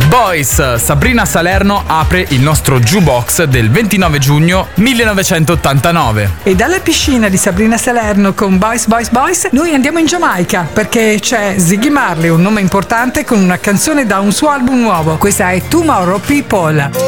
Boys, Sabrina Salerno apre il nostro jukebox del 29 giugno 1989. E dalla piscina di Sabrina Salerno con Boys Boys Boys noi andiamo in Giamaica, perché c'è Ziggy Marley, un nome importante, con una canzone da un suo album nuovo. Questa è Tomorrow People.